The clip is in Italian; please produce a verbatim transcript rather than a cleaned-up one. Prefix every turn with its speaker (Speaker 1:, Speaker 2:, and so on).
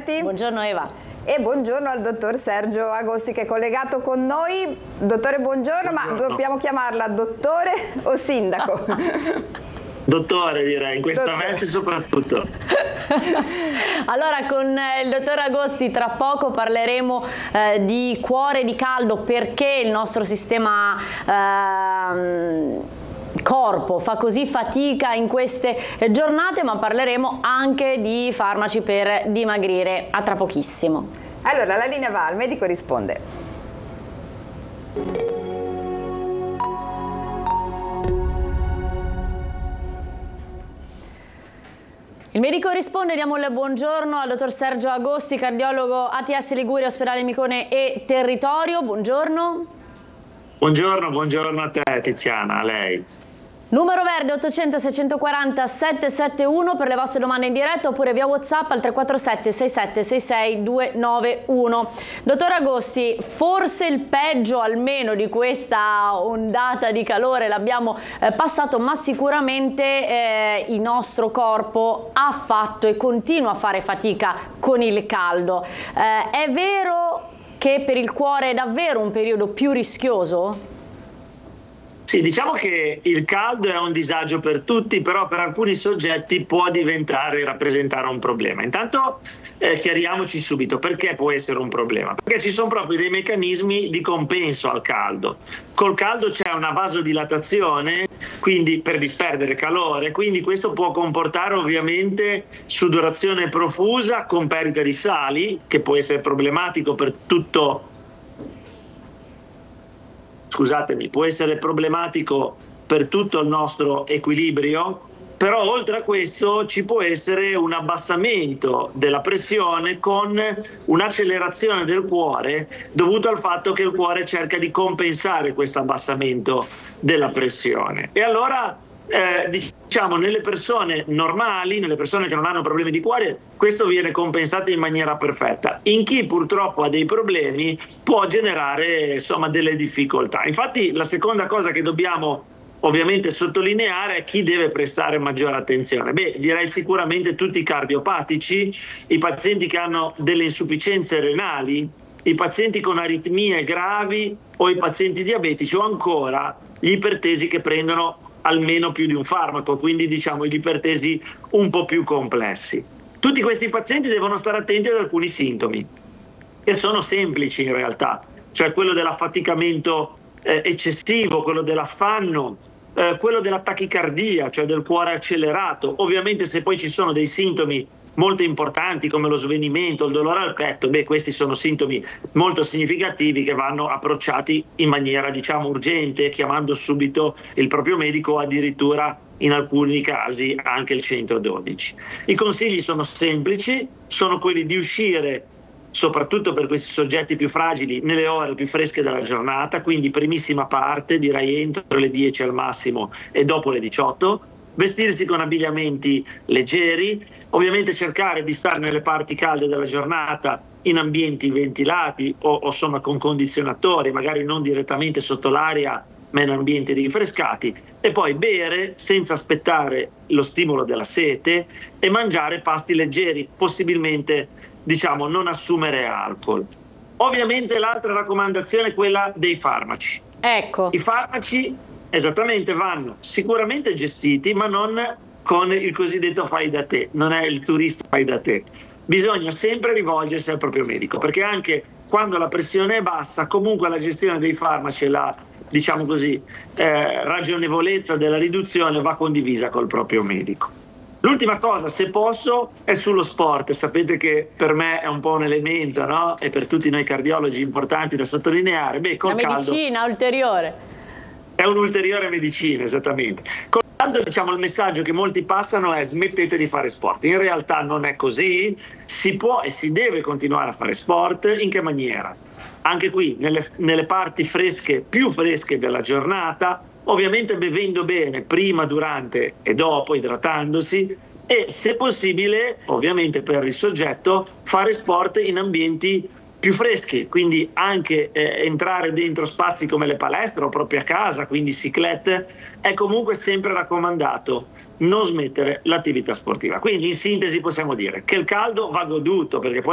Speaker 1: Alberti.
Speaker 2: Buongiorno Eva.
Speaker 1: E buongiorno al dottor Sergio Agosti che è collegato con noi. Dottore, buongiorno, buongiorno. Ma dobbiamo chiamarla dottore o sindaco?
Speaker 3: Dottore, direi, in questa dottore. Veste soprattutto.
Speaker 2: Allora, con il dottor Agosti tra poco parleremo eh, di cuore di caldo, perché il nostro sistema eh, corpo fa così fatica in queste giornate, ma parleremo anche di farmaci per dimagrire. A tra pochissimo.
Speaker 1: Allora, la linea va, il medico risponde.
Speaker 2: Il medico risponde, diamo il buongiorno al dottor Sergio Agosti, cardiologo A T S Liguria, ospedale Micone e Territorio. Buongiorno.
Speaker 3: Buongiorno, buongiorno a te Tiziana, a lei.
Speaker 2: Numero verde ottocento seicentoquaranta settecentosettantuno per le vostre domande in diretta, oppure via WhatsApp al tre quattro sette sei sette sei sei due nove uno. Dottor Agosti, forse il peggio almeno di questa ondata di calore l'abbiamo eh, passato, ma sicuramente eh, il nostro corpo ha fatto e continua a fare fatica con il caldo. Eh, è vero che per il cuore è davvero un periodo più rischioso?
Speaker 3: Sì, diciamo che il caldo è un disagio per tutti, però per alcuni soggetti può diventare, rappresentare un problema. Intanto eh, chiariamoci subito perché può essere un problema. Perché ci sono proprio dei meccanismi di compenso al caldo. Col caldo c'è una vasodilatazione, quindi per disperdere calore, quindi questo può comportare ovviamente sudorazione profusa con perdita di sali, che può essere problematico per tutto. Scusatemi, può essere problematico per tutto il nostro equilibrio, però oltre a questo ci può essere un abbassamento della pressione con un'accelerazione del cuore dovuto al fatto che il cuore cerca di compensare questo abbassamento della pressione. E allora eh, diciamo nelle persone normali, nelle persone che non hanno problemi di cuore, questo viene compensato in maniera perfetta. In chi purtroppo ha dei problemi può generare insomma delle difficoltà. Infatti la seconda cosa che dobbiamo ovviamente sottolineare è chi deve prestare maggiore attenzione. Beh, direi sicuramente tutti i cardiopatici, i pazienti che hanno delle insufficienze renali, i pazienti con aritmie gravi o i pazienti diabetici, o ancora gli ipertesi che prendono almeno più di un farmaco, quindi diciamo gli ipertesi un po' più complessi. Tutti questi pazienti devono stare attenti ad alcuni sintomi, che sono semplici in realtà, cioè quello dell'affaticamento eh, eccessivo, quello dell'affanno, eh, quello della tachicardia, cioè del cuore accelerato. Ovviamente se poi ci sono dei sintomi molto importanti come lo svenimento, il dolore al petto, beh, questi sono sintomi molto significativi che vanno approcciati in maniera diciamo urgente, chiamando subito il proprio medico o addirittura in alcuni casi anche il centododici. I consigli sono semplici, sono quelli di uscire soprattutto per questi soggetti più fragili nelle ore più fresche della giornata, quindi primissima parte, direi entro le dieci al massimo e dopo le diciotto, vestirsi con abbigliamenti leggeri, ovviamente cercare di stare nelle parti calde della giornata in ambienti ventilati o, o insomma con condizionatori, magari non direttamente sotto l'aria ma in ambienti rinfrescati, e poi bere senza aspettare lo stimolo della sete e mangiare pasti leggeri, possibilmente diciamo non assumere alcol. Ovviamente l'altra raccomandazione è quella dei farmaci.
Speaker 2: Ecco.
Speaker 3: I farmaci esattamente vanno sicuramente gestiti, ma non con il cosiddetto fai da te, non è il turista fai da te. Bisogna sempre rivolgersi al proprio medico, perché anche quando la pressione è bassa, comunque la gestione dei farmaci e la, diciamo così, eh, ragionevolezza della riduzione va condivisa col proprio medico. L'ultima cosa, se posso, è sullo sport. Sapete che per me è un po' un elemento, no? E per tutti noi cardiologi importanti da sottolineare. Beh, col
Speaker 2: la medicina
Speaker 3: caldo,
Speaker 2: ulteriore.
Speaker 3: È un'ulteriore medicina, esattamente. Col caldo, diciamo, il messaggio che molti passano è: smettete di fare sport. In realtà non è così, si può e si deve continuare a fare sport. In che maniera? Anche qui, nelle, nelle parti fresche, più fresche della giornata, ovviamente bevendo bene prima, durante e dopo, idratandosi, e se possibile, ovviamente per il soggetto, fare sport in ambienti più freschi, quindi anche eh, entrare dentro spazi come le palestre o proprio a casa, quindi ciclette, è comunque sempre raccomandato non smettere l'attività sportiva. Quindi in sintesi possiamo dire che il caldo va goduto, perché poi